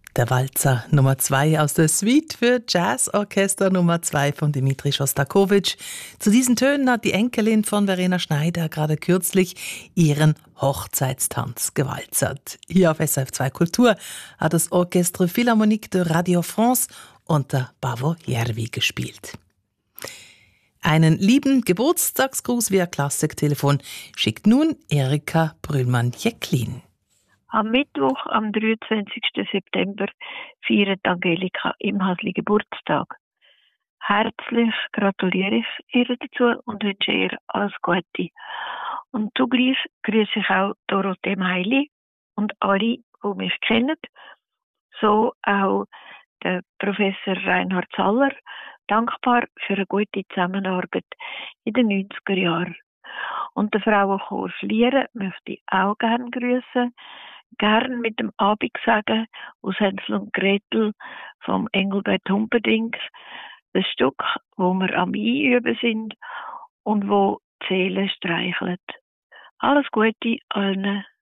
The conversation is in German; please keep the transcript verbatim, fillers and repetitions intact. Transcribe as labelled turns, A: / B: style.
A: Der Walzer Nummer zwei aus der Suite für Jazzorchester Nummer zwei von Dmitri Schostakowitsch. Zu diesen Tönen hat die Enkelin von Verena Schneider gerade kürzlich ihren Hochzeitstanz gewalzert. Hier auf S R F zwei Kultur hat das Orchestre Philharmonique de Radio France unter Bavo Järvi gespielt. Einen lieben Geburtstagsgruß via Klassiktelefon schickt nun Erika Brühlmann-Jecklin.
B: Am Mittwoch, am dreiundzwanzigsten September, feiert Angelika im Hasli Geburtstag. Herzlich gratuliere ich ihr dazu und wünsche ihr alles Gute. Und zugleich grüße ich auch Dorothee Meili und alle, die mich kennen. So auch der Professor Reinhard Zaller, dankbar für eine gute Zusammenarbeit in den neunziger Jahren. Und der Frauenchor Schlieren möchte ich auch gerne grüßen. Gern mit dem Abendsagen aus Hänsel und Gretel vom Engelbert Humperdinck. Das Stück, wo wir am Einüben sind und wo die Seele streichelt. Alles Gute allen.